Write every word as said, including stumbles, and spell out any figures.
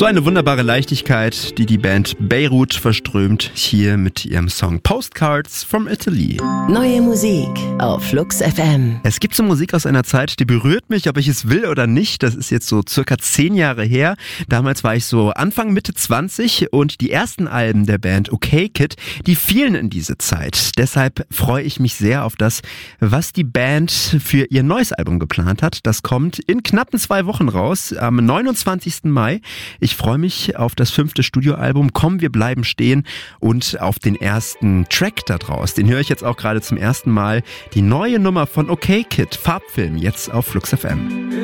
So eine wunderbare Leichtigkeit, die die Band Beirut verströmt, hier mit ihrem Song Postcards from Italy. Neue Musik auf Flux F M. Es gibt so Musik aus einer Zeit, die berührt mich, ob ich es will oder nicht. Das ist jetzt so circa zehn Jahre her. Damals war ich so Anfang, Mitte zwanzig und die ersten Alben der Band Okay Kid, die fielen in diese Zeit. Deshalb freue ich mich sehr auf das, was die Band für ihr neues Album geplant hat. Das kommt in knappen zwei Wochen raus, am neunundzwanzigsten Mai. Ich freue mich auf das fünfte Studioalbum Komm, wir bleiben stehen und auf den ersten Track da draus. Den höre ich jetzt auch gerade zum ersten Mal. Die neue Nummer von Okay Kid, Farbfilm, jetzt auf Flux F M.